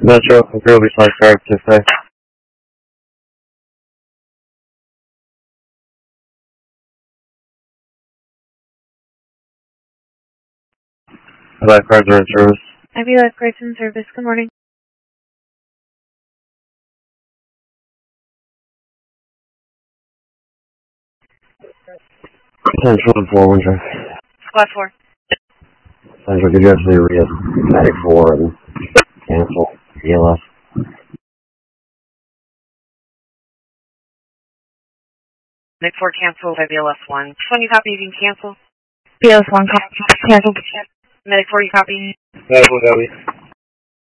Metro, Groovy Slash Drive 25. Lifeguards are in service. Ivy Lifeguards in service. Good morning. Central and 4 Drive. Squad 4. Central, could you actually read Medic 4 and cancel ELF? Medic 4 canceled. IBLS 1. 20 copy, you can cancel. BLS 1 cancel. Medic 4, you copy. Medical copy.